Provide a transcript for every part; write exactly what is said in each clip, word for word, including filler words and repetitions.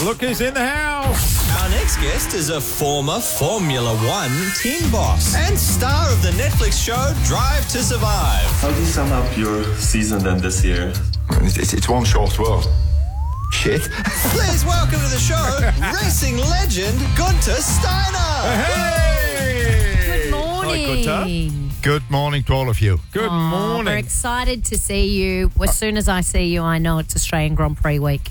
Look who's in the house. Our next guest is a former Formula One team boss and star of the Netflix show Drive to Survive. How do you sum up your season then this year? It's, it's one short word. Shit. Please welcome to the show, racing legend Gunther Steiner. Hey! Good morning. Good morning to all of you. Good Oh, morning. We're excited to see you. As soon as I see you, I know it's Australian Grand Prix week.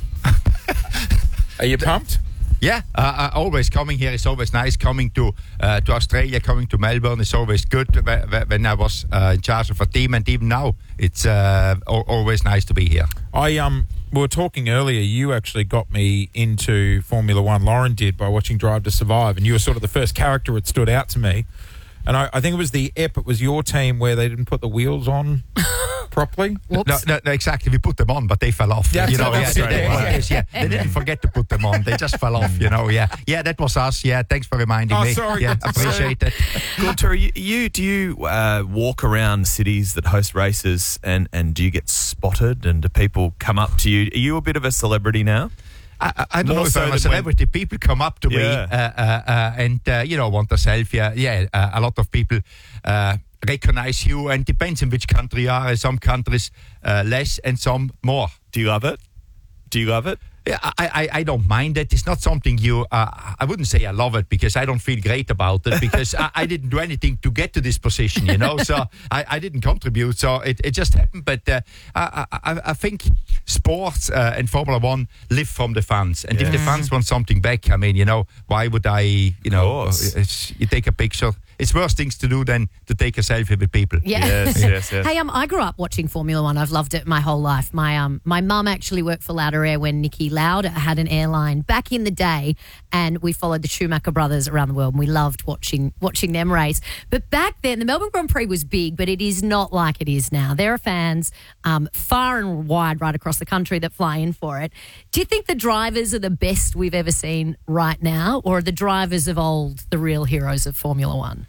Are you pumped? Yeah, uh, uh, always coming here is always nice. Coming to uh, to Australia, coming to Melbourne is always good. When I was uh, in charge of a team, and even now, it's uh, always nice to be here. I um, we were talking earlier. You actually got me into Formula One. Lauren did by watching Drive to Survive, and you were sort of the first character that stood out to me. And I, I think it was the E P. It was your team where they didn't put the wheels on properly. No, no, no, exactly. We put them on, but they fell off. Yeah, you know, fell yeah, off they, straight they, away. yes, yeah, they didn't forget to put them on. They just fell off. You know, yeah, yeah. That was us. Yeah, thanks for reminding Oh, me. sorry. Yeah, appreciate it. Gunther, you, you do you uh, walk around cities that host races, and, and do you get spotted? And do people come up to you? Are you a bit of a celebrity now? I, I, I don't More know if so I'm a than celebrity. People come up to me Yeah. uh, uh, uh, and uh, you know want a selfie. Uh, yeah, uh, a lot of people uh, recognize you, and depends in which country you are. Some countries uh, less, and some more. Do you love it? Do you love it? Yeah, I, I, I don't mind it. It's not something you. Uh, I wouldn't say I love it because I don't feel great about it because I, I didn't do anything to get to this position, you know. So I, I didn't contribute. So it, it just happened. But uh, I, I I think sports uh, and Formula One live from the fans, and if the fans want something back, I mean, you know, why would I? You know, course. it's, you take a picture. It's worse things to do than to take a selfie with people. Yeah. Yes, yes, yes. Hey, um, I grew up watching Formula One. I've loved it my whole life. My um, my mum actually worked for Lauda Air when Niki Lauda had an airline back in the day, and we followed the Schumacher brothers around the world, and we loved watching watching them race. But back then, the Melbourne Grand Prix was big, but it is not like it is now. There are fans um, far and wide right across the country that fly in for it. Do you think the drivers are the best we've ever seen right now, or are the drivers of old the real heroes of Formula One?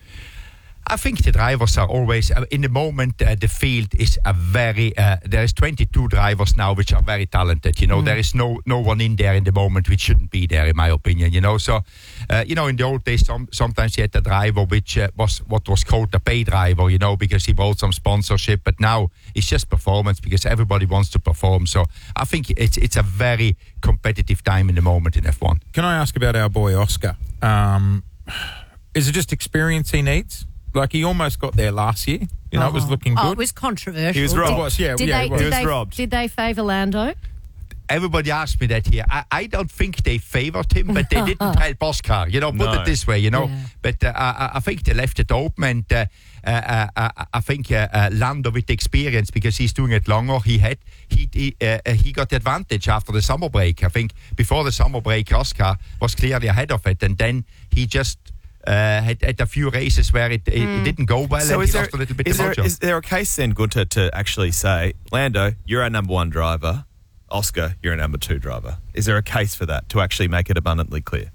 I think the drivers are always uh, in the moment. Uh, the field is a very. Uh, there is twenty-two drivers now, which are very talented. You know, mm. there is no no one in there in the moment which shouldn't be there, in my opinion. You know, so uh, you know, in the old days, some, sometimes you had a driver which uh, was what was called a pay driver. You know, because he brought some sponsorship. But now it's just performance because everybody wants to perform. So I think it's it's a very competitive time in the moment in F one. Can I ask about our boy Oscar? Um, is it just experience he needs? Like, he almost got there last year. You know, oh. it was looking good. Oh, it was controversial. He was robbed. It was, yeah, Did yeah, they, it was. did He was they, robbed. Did they favour Lando? Everybody asked me that here. I, I don't think they favoured him, but they didn't help Oscar. You know, put No. it this way, you know. Yeah. But uh, I, I think they left it open, and uh, uh, uh, I think uh, uh, Lando with the experience, because he's doing it longer, he had he he, uh, he got the advantage after the summer break. I think before the summer break, Oscar was clearly ahead of it, and then he just. Uh, had, had a few races where it, it, Mm. it didn't go well, So and is he there, lost a little bit is, the there, mojo. is there a case then, Gunther, to actually say, Lando, you're our number one driver. Oscar, you're a number two driver. Is there a case for that to actually make it abundantly clear?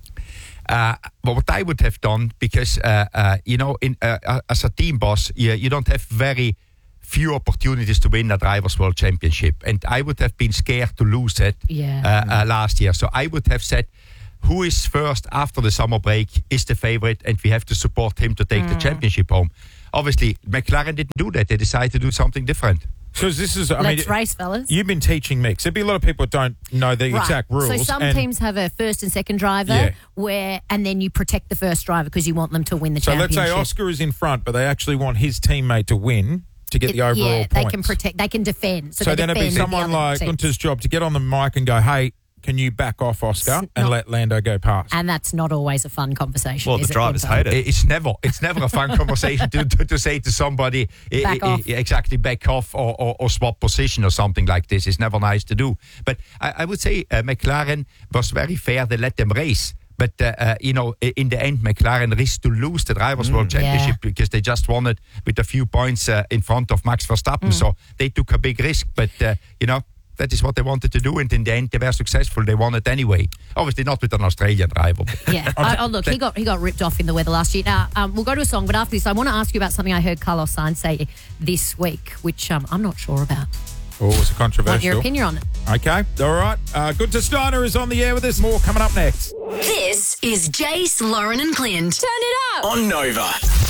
Uh, well, what I would have done, because uh, uh, you know, in uh, as a team boss, you, you don't have very few opportunities to win a Drivers' World Championship, and I would have been scared to lose it Yeah. uh, uh, last year. So I would have said, who is first after the summer break is the favorite, and we have to support him to take Mm. the championship home. Obviously, McLaren didn't do that. They decided to do something different. Because this is, I Let's mean, race, fellas. you've been teaching me. 'Cause there'd be a lot of people that don't know the Right. exact rules. So some and teams have a first and second driver, Yeah. where and then you protect the first driver because you want them to win the So let's championship. say Oscar is in front, but they actually want his teammate to win to get It- the overall yeah, points. they can protect. They can defend. So, So, they then it'd be defend the someone other like teams. Gunter's job to get on the mic and go, hey, can you back off Oscar It's and not- let Lando go past? And that's not always a fun conversation. Well, is the it, drivers Gunther? hate it. It's never, it's never a fun conversation to, to, to say to somebody i- Back i- off. i- exactly back off or, or, or swap position or something like this. It's never nice to do. But I, I would say uh, McLaren was very fair. They let them race. But, uh, uh, you know, i- in the end, McLaren risked to lose the Drivers' World Championship Yeah. because they just won it with a few points uh, in front of Max Verstappen. Mm. So they took a big risk. But, uh, you know, that is what they wanted to do. And in the end, they were successful. They won it anyway. Obviously not with an Australian driver. but- Yeah. oh, oh, look, he got he got ripped off in the weather last year. Now, um, we'll go to a song, but after this, I want to ask you about something I heard Carlos Sainz say this week, which um, I'm not sure about. Oh, it's a controversial. Want your opinion on it? Okay, all right. Uh, Good to Steiner is on the air with us. More coming up next. This is Jace, Lauren and Clint. Turn it up. On Nova.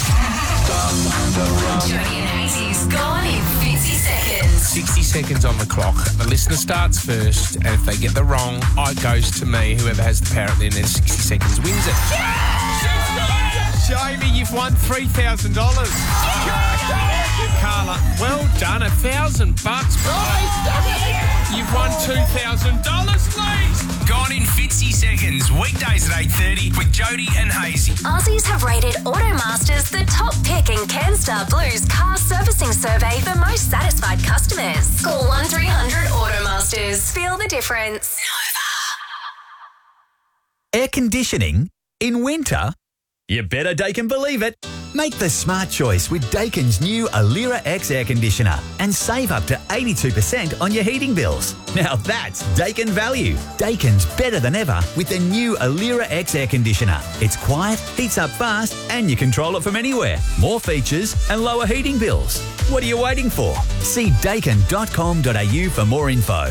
Jody and Hazy's Gone in fifty seconds. sixty seconds on the clock. The listener starts first, and if they get the wrong, it goes to me. Whoever has the parrot then in sixty seconds wins it. Jamie, you've won three thousand dollars. Carla, well done. A thousand bucks. You've won two thousand dollars, please. Gone in fifty seconds. Weekdays at eight thirty with Jody and Hazy. Aussies have rated Automasters the top pick in CanStar Blue's car servicing survey for most satisfied customers. Call one three hundred Automasters. Feel the difference. Air conditioning in winter? You better Daikin believe it. Make the smart choice with Daikin's new Alira X air conditioner and save up to eighty-two percent on your heating bills. Now that's Daikin value. Daikin's better than ever with the new Alira X air conditioner. It's quiet, heats up fast, and you control it from anywhere. More features and lower heating bills. What are you waiting for? See daikin dot com dot a u for more info.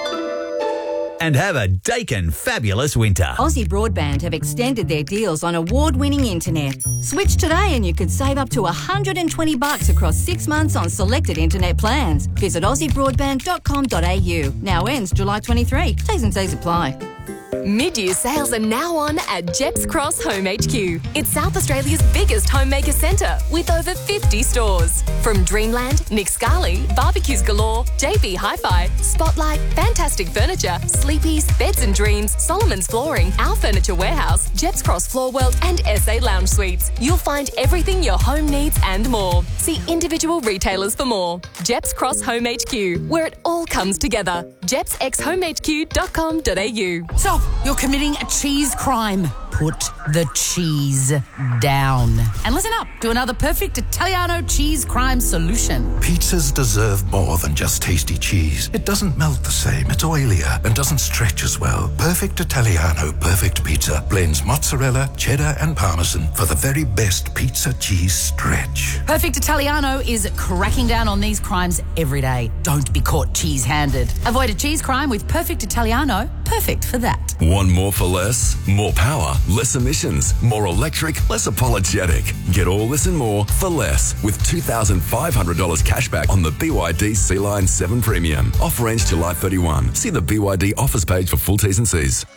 And have a Daikin fabulous winter. Aussie Broadband have extended their deals on award-winning internet. Switch today and you could save up to one hundred twenty bucks across six months on selected internet plans. Visit aussie broadband dot com dot a u. Now ends July twenty-third. T's and C's apply. Mid-year sales are now on at Jeps Cross Home H Q. It's South Australia's biggest homemaker centre with over fifty stores. From Dreamland, Nick Scali, Barbecues Galore, J B Hi-Fi, Spotlight, Fantastic Furniture, Sleepies, Beds and Dreams, Solomon's Flooring, Our Furniture Warehouse, Jeps Cross Floor World and S A Lounge Suites. You'll find everything your home needs and more. See individual retailers for more. Jeps Cross Home H Q, where it all comes together. jeps x home h q dot com dot a u. Stop! You're committing a cheese crime. Put the cheese down. And listen up to another perfect Italiano cheese crime solution. Pizzas deserve more than just tasty cheese. It doesn't melt the same, it's oilier, and doesn't stretch as well. Perfect Italiano Perfect Pizza blends mozzarella, cheddar, and parmesan for the very best pizza cheese stretch. Perfect Italiano is cracking down on these crimes every day. Don't be caught cheese-handed. Avoid a cheese crime with Perfect Italiano. Perfect for that. Want more for less? More power, less emissions, more electric, less apologetic. Get all this and more for less with two thousand five hundred dollars cash back on the B Y D C-Line seven Premium. Offer ends July thirty-first. See the B Y D offers page for full T's and C's.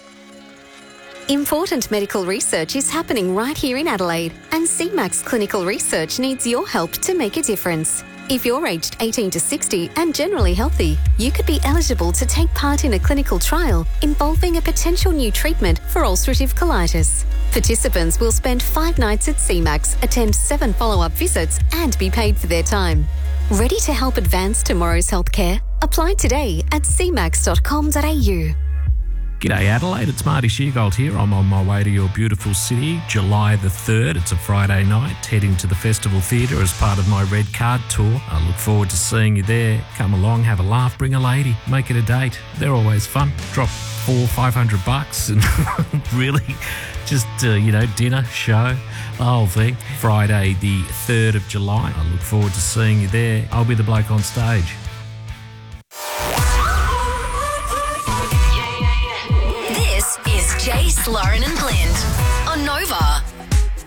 Important medical research is happening right here in Adelaide, and C MAX Clinical Research needs your help to make a difference. If you're aged eighteen to sixty and generally healthy, you could be eligible to take part in a clinical trial involving a potential new treatment for ulcerative colitis. Participants will spend five nights at C MAX, attend seven follow-up visits, and be paid for their time. Ready to help advance tomorrow's healthcare? Apply today at c max dot com dot a u. G'day Adelaide, it's Marty Sheargold here. I'm on my way to your beautiful city, July the third. It's a Friday night, heading to the Festival Theatre as part of my Red Card tour. I look forward to seeing you there. Come along, have a laugh, bring a lady, make it a date. They're always fun. Drop four, five hundred bucks and really just, uh, you know, dinner, show, the whole thing. Friday the third of July. I look forward to seeing you there. I'll be the bloke on stage. Jace, Lauren and Clint.